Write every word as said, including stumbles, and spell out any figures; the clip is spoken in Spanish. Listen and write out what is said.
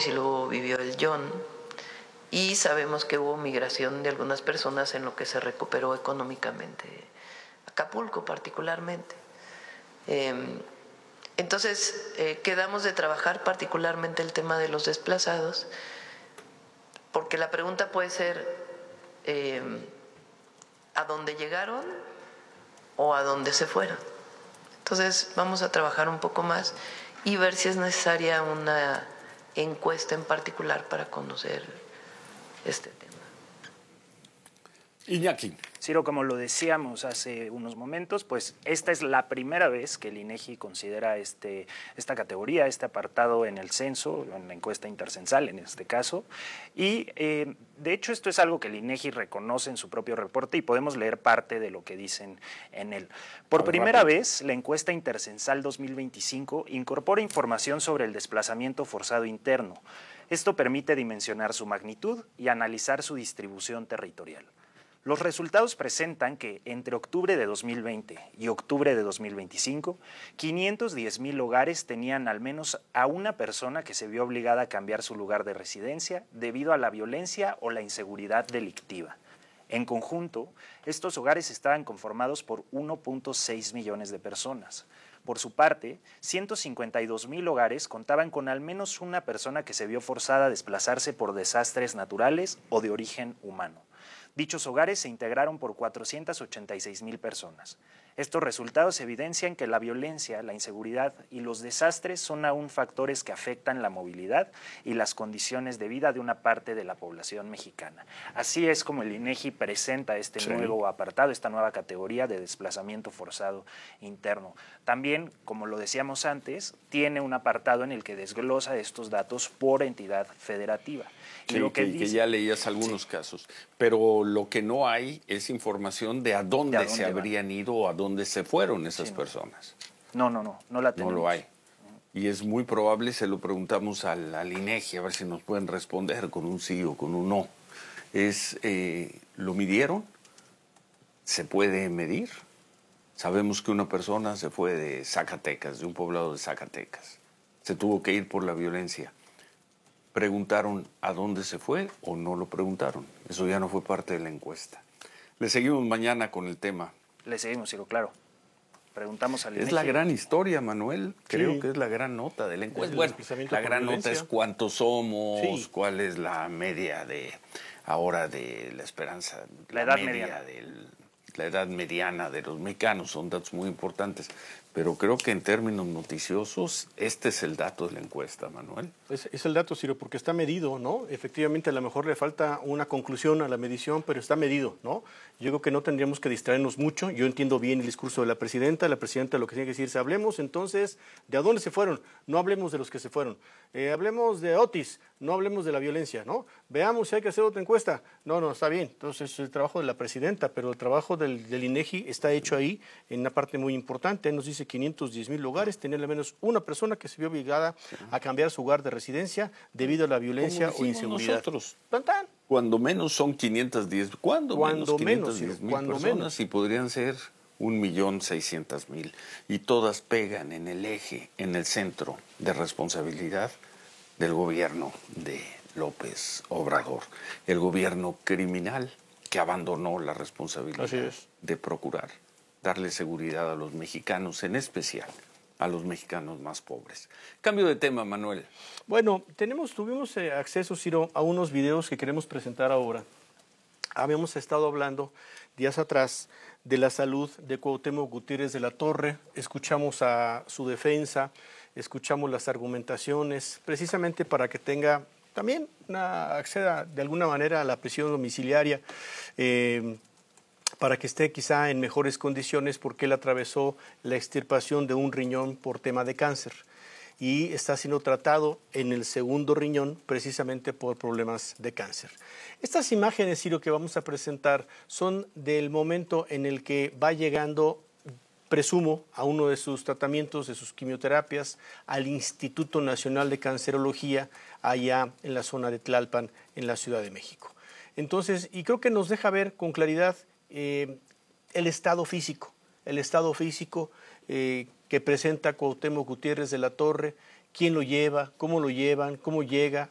Otis y luego vivió el John. Y sabemos que hubo migración de algunas personas en lo que se recuperó económicamente, Acapulco particularmente. Eh, entonces, eh, quedamos de trabajar particularmente el tema de los desplazados, porque la pregunta puede ser eh, ¿a dónde llegaron o a dónde se fueron? Entonces, vamos a trabajar un poco más y ver si es necesaria una encuesta en particular para conocer este tema. Iñaki. Ciro, como lo decíamos hace unos momentos, pues esta es la primera vez que el INEGI considera este, esta categoría, este apartado en el censo, en la encuesta intercensal en este caso, y eh, de hecho esto es algo que el INEGI reconoce en su propio reporte y podemos leer parte de lo que dicen en él. Por primera vez, la encuesta intercensal dos mil veinticinco incorpora información sobre el desplazamiento forzado interno. Esto permite dimensionar su magnitud y analizar su distribución territorial. Los resultados presentan que entre octubre de dos mil veinte y octubre de dos mil veinticinco, quinientos diez mil hogares tenían al menos a una persona que se vio obligada a cambiar su lugar de residencia debido a la violencia o la inseguridad delictiva. En conjunto, estos hogares estaban conformados por uno punto seis millones de personas. Por su parte, ciento cincuenta y dos mil hogares contaban con al menos una persona que se vio forzada a desplazarse por desastres naturales o de origen humano. Dichos hogares se integraron por cuatrocientas ochenta y seis mil personas. Estos resultados evidencian que la violencia, la inseguridad y los desastres son aún factores que afectan la movilidad y las condiciones de vida de una parte de la población mexicana. Así es como el INEGI presenta este sí. nuevo apartado, esta nueva categoría de desplazamiento forzado interno. También, como lo decíamos antes, tiene un apartado en el que desglosa estos datos por entidad federativa. Sí, lo que, que, dice, que ya leías algunos sí. casos, pero lo que no hay es información de a dónde, ¿De a dónde se van? habrían ido o a dónde se fueron esas sí, no. personas. No, no, no, no la tenemos. No lo hay. Y es muy probable, se lo preguntamos al, al INEGI, a ver si nos pueden responder con un sí o con un no. Es, eh, ¿lo midieron? ¿Se puede medir? Sabemos que una persona se fue de Zacatecas, de un poblado de Zacatecas. Se tuvo que ir por la violencia. ¿Preguntaron a dónde se fue o no lo preguntaron? Eso ya no fue parte de la encuesta. Le seguimos mañana con el tema. Le seguimos, Ciro, claro. Preguntamos al Es la gran historia, Manuel. Creo sí. que es la gran nota de la encuesta. Bueno, la gran nota es cuántos somos, sí. cuál es la media de ahora de la esperanza. La, la edad media mediana. Del, la edad mediana de los mexicanos. Son datos muy importantes. Pero creo que en términos noticiosos, este es el dato de la encuesta, Manuel. Es, es el dato, Ciro, porque está medido, ¿no? Efectivamente, a lo mejor le falta una conclusión a la medición, pero está medido, ¿no? Yo creo que no tendríamos que distraernos mucho. Yo entiendo bien el discurso de la presidenta. La presidenta lo que tiene que decir es, hablemos entonces de a dónde se fueron, no hablemos de los que se fueron. Eh, hablemos de Otis, no hablemos de la violencia, ¿no? Veamos si hay que hacer otra encuesta. No, no, está bien. Entonces es el trabajo de la presidenta, pero el trabajo del, del INEGI está hecho ahí en una parte muy importante. Nos dice quinientos diez mil hogares, tener al menos una persona que se vio obligada a cambiar su lugar de residencia debido a la violencia o inseguridad. Nosotros, ¿Tantan? Cuando menos son quinientas diez, ¿cuándo, cuando menos quinientas diez mil personas? Menos. Y podrían ser un millón seiscientas mil. Y todas pegan en el eje, en el centro de responsabilidad del gobierno de López Obrador. El gobierno criminal que abandonó la responsabilidad de procurar darle seguridad a los mexicanos, en especial a los mexicanos más pobres. Cambio de tema, Manuel. Bueno, tenemos, tuvimos eh, acceso, Ciro, a unos videos que queremos presentar ahora. Habíamos estado hablando días atrás de la salud de Cuauhtémoc Gutiérrez de la Torre, escuchamos a su defensa, escuchamos las argumentaciones, precisamente para que tenga también una, acceda de alguna manera a la prisión domiciliaria, eh, para que esté quizá en mejores condiciones porque él atravesó la extirpación de un riñón por tema de cáncer y está siendo tratado en el segundo riñón precisamente por problemas de cáncer. Estas imágenes, Ciro, que vamos a presentar son del momento en el que va llegando, presumo, a uno de sus tratamientos, de sus quimioterapias, al Instituto Nacional de Cancerología, allá en la zona de Tlalpan, en la Ciudad de México. Entonces, y creo que nos deja ver con claridad Eh, el estado físico, el estado físico eh, que presenta Cuauhtémoc Gutiérrez de la Torre, quién lo lleva, cómo lo llevan, cómo llega